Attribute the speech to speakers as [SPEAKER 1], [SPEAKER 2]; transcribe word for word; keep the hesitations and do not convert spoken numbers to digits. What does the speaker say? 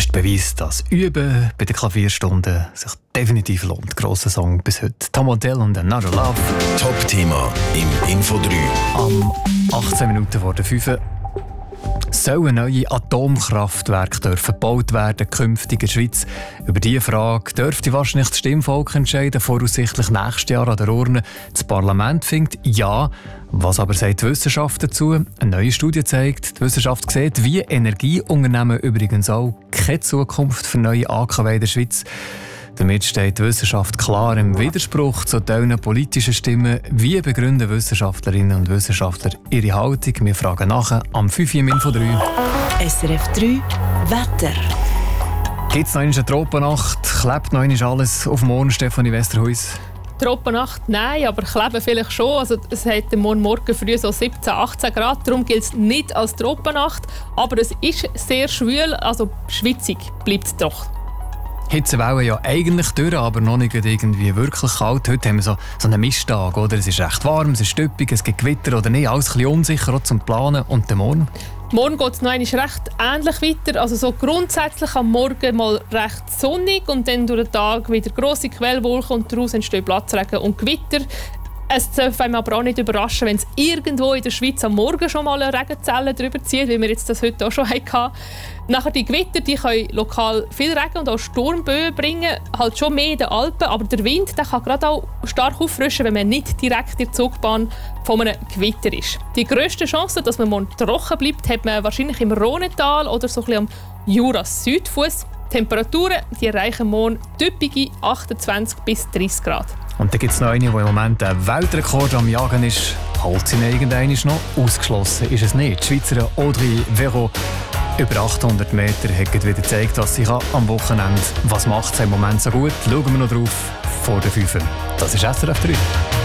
[SPEAKER 1] ist der Beweis, dass Üben bei den Klavierstunden sich definitiv lohnt. Grosser Song bis heute. Tom Odell und Another Love.
[SPEAKER 2] Top-Thema im Info drei.
[SPEAKER 1] Am achtzehn Minuten vor der fünf sollen neue Atomkraftwerke dürfen gebaut werden künftig in der Schweiz? Über diese Frage dürfte wahrscheinlich das Stimmvolk entscheiden, voraussichtlich nächstes Jahr an der Urne. Das Parlament findet ja. Was aber sagt die Wissenschaft dazu? Eine neue Studie zeigt, die Wissenschaft sieht, wie Energieunternehmen übrigens auch keine Zukunft für neue A K W in der Schweiz. Damit steht die Wissenschaft klar im Widerspruch zu diesen politischen Stimmen. Wie begründen Wissenschaftlerinnen und Wissenschaftler ihre Haltung? Wir fragen nach am fünf Uhr im Info drei.
[SPEAKER 3] S R F drei Wetter.
[SPEAKER 1] Gibt es noch eine Tropennacht? Klebt noch einmal alles auf dem Mond, Stefanie Westerhuis?
[SPEAKER 4] Tropennacht nein, aber kleben vielleicht schon. Also es hat morgen Morgen früh so siebzehn, achtzehn Grad, darum gilt es nicht als Tropennacht. Aber es ist sehr schwül, also schwitzig bleibt es doch.
[SPEAKER 1] Hitzewellen ja eigentlich durch, aber noch nicht irgendwie wirklich kalt. Heute haben wir so, so einen Misttag. Oder? Es ist recht warm, es ist stüppig, es gibt Gewitter oder nicht. Alles ein bisschen unsicher auch zum Planen. Und der Morgen?
[SPEAKER 4] Morgen geht es noch einmal recht ähnlich weiter. Also so grundsätzlich am Morgen mal recht sonnig und dann durch den Tag wieder grosse Quellwolken und daraus entstehen Platzregen und Gewitter. Es darf einem aber auch nicht überraschen, wenn es irgendwo in der Schweiz am Morgen schon mal eine Regenzelle drüber zieht, wie wir jetzt das heute auch schon hatten. Nachher die Gewitter, die können lokal viel Regen und auch Sturmböen bringen, halt schon mehr in den Alpen, aber der Wind der kann gerade auch stark auffrischen, wenn man nicht direkt in der Zugbahn von einem Gewitter ist. Die grösste Chance, dass man morgen trocken bleibt, hat man wahrscheinlich im Rhonetal oder so ein bisschen am Jura-Südfuss. Die Temperaturen die erreichen morgen typische achtundzwanzig bis dreißig Grad.
[SPEAKER 1] Und dann gibt es noch eine, die im Moment einen Weltrekord am Jagen ist. Holt sie irgendeinen noch? Ausgeschlossen ist es nicht. Die Schweizerin Audrey Vero über achthundert Meter hat wieder gezeigt, was sie am Wochenende. Was macht sie im Moment so gut? Schauen wir noch drauf vor der fünf. Das ist S R F drei.